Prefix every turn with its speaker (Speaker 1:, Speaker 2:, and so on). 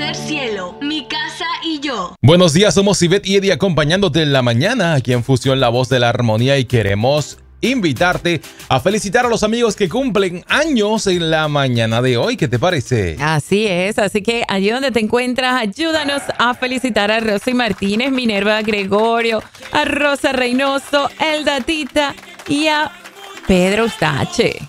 Speaker 1: tercer cielo, mi casa y yo.
Speaker 2: Buenos días, somos Ivette y Eddie acompañándote en la mañana aquí en Fusión La Voz de la Armonía y queremos invitarte a felicitar a los amigos que cumplen años en la mañana de hoy. ¿Qué te parece?
Speaker 3: Así es, así que allí donde te encuentras, ayúdanos a felicitar a Rosy Martínez, Minerva Gregorio, a Rosa Reynoso, Elda Tita y a Pedro Ustache.